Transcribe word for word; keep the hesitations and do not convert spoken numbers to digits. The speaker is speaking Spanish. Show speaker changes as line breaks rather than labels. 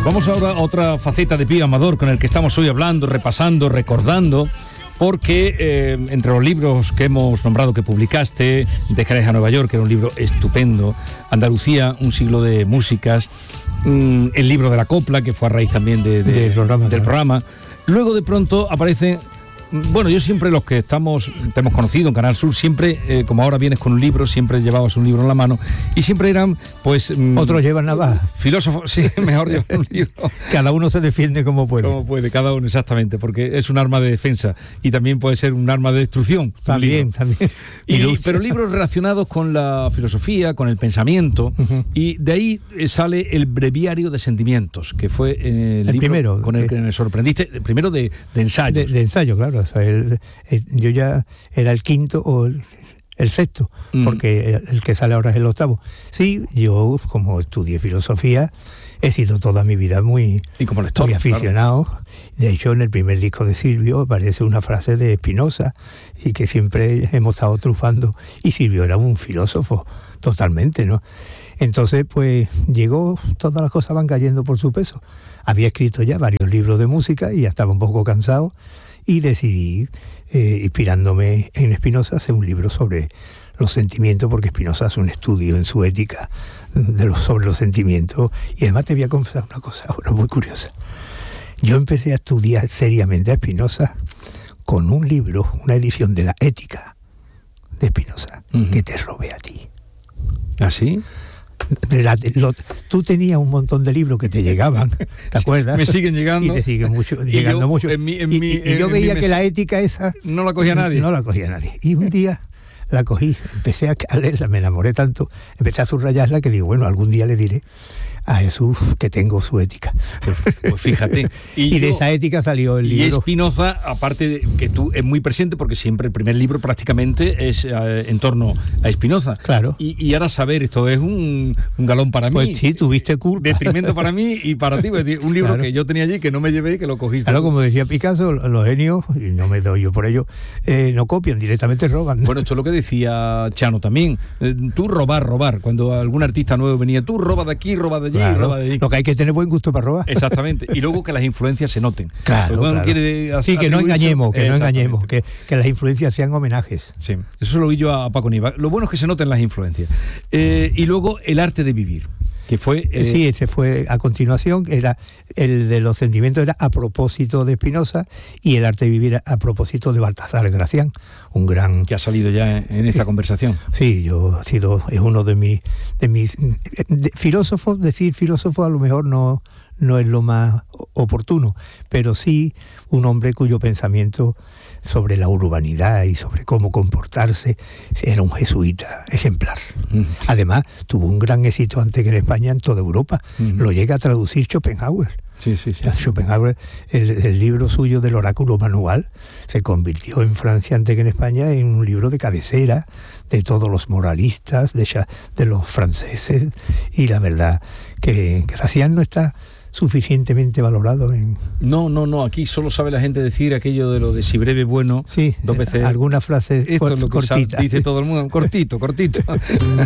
Vamos ahora a otra faceta de Pío Amador con el que estamos hoy hablando, repasando, recordando, porque eh, entre los libros que hemos nombrado que publicaste, De Jerez a Nueva York, que era un libro estupendo, Andalucía, un siglo de músicas, mmm, el libro de la copla, que fue a raíz también de, de,
del programa,
del
claro.
programa. Luego de pronto aparecen... Bueno, yo siempre, los que estamos, te hemos conocido en Canal Sur, siempre, eh, como ahora vienes con un libro, siempre llevabas un libro en la mano, y siempre eran, pues... Mmm,
Otros llevan navaja.
Filósofos, sí, mejor llevar un libro.
Cada uno se defiende como puede.
Como puede, cada uno, exactamente, porque es un arma de defensa, y también puede ser un arma de destrucción.
También, también.
Y, pero libros relacionados con la filosofía, con el pensamiento, uh-huh. Y de ahí sale el Breviario de Sentimientos, que fue eh, el, el libro primero, con el que me sorprendiste, el primero de, de ensayos.
De, de ensayo, claro. O sea, el, el, yo ya era el quinto o el, el sexto, mm. porque el, el que sale ahora es el octavo. Sí, yo como estudié filosofía, he sido toda mi vida muy,
y como lector,
muy aficionado.
Claro.
De hecho, en el primer disco de Silvio aparece una frase de Spinoza, y que siempre hemos estado trufando, y Silvio era un filósofo totalmente, ¿no? Entonces, pues llegó, todas las cosas van cayendo por su peso. Había escrito ya varios libros de música y ya estaba un poco cansado, y decidí, eh, inspirándome en Spinoza, hacer un libro sobre los sentimientos, porque Spinoza hace un estudio en su ética de los, sobre los sentimientos. Y además te voy a confesar una cosa ahora muy curiosa. Yo empecé a estudiar seriamente a Spinoza con un libro, una edición de la Ética de Spinoza, uh-huh. que te robé a ti.
¿Ah, sí?
La, lo, tú tenías un montón de libros que te llegaban, ¿te acuerdas?
Me siguen llegando.
Y te siguen mucho, llegando
yo,
mucho.
En mi, en
y,
mi,
y, y yo
en
veía
mi
que la ética esa...
No la cogía nadie.
No la cogía nadie. Y un día la cogí, empecé a leerla, me enamoré tanto, empecé a subrayarla que digo, bueno, algún día le diré a Jesús que tengo su ética.
Pues, pues fíjate.
Y, y yo, de esa ética salió el libro.
Y Spinoza, aparte de que tú es muy presente, porque siempre el primer libro prácticamente es eh, en torno a Spinoza.
Claro.
Y, y ahora saber, esto es un, un galón para
pues
mí.
Pues sí, tuviste culpa.
Detrimento para mí y para ti. Un libro claro. que yo tenía allí, que no me llevé y que lo cogiste.
Claro, como decía Picasso, los genios, y no me doy yo por ello, eh, no copian, directamente roban.
Bueno, esto es lo que decía Chano también. Eh, tú robar, robar. Cuando algún artista nuevo venía, tú roba de aquí, roba de allí,
claro.
roba de allí.
Lo que hay que tener buen gusto para robar.
Exactamente. Y luego que las influencias se noten.
Claro, claro.
Quiere
sí, que no engañemos, que no engañemos, que, que las influencias sean homenajes.
Sí, eso lo vi yo a Paco Niva. Lo bueno es que se noten las influencias. Eh, y luego El arte de vivir, que fue...
Eh... Sí, ese fue a continuación, era el de los sentimientos era a propósito de Spinoza, y El arte de vivir a propósito de Baltasar Gracián, un gran...
Que ha salido ya en, en esta
sí,
conversación.
Sí, yo ha sido, es uno de mis, de mis de, filósofos, decir filósofo a lo mejor no, no es lo más oportuno, pero sí un hombre cuyo pensamiento sobre la urbanidad y sobre cómo comportarse era un jesuita ejemplar. Uh-huh. Además, tuvo un gran éxito antes que en España, en toda Europa. Uh-huh. Lo llega a traducir Schopenhauer.
Sí, sí, sí.
Schopenhauer, el, el libro suyo del oráculo manual, se convirtió en Francia antes que en España en un libro de cabecera de todos los moralistas, de, de los franceses, y la verdad que Gracián no está suficientemente valorado en...
No, no, no, aquí solo sabe la gente decir aquello de lo de si breve bueno,
sí,
dos veces...
algunas frases
Esto
cort-
es lo que
cortitas.
Dice todo el mundo, cortito, cortito.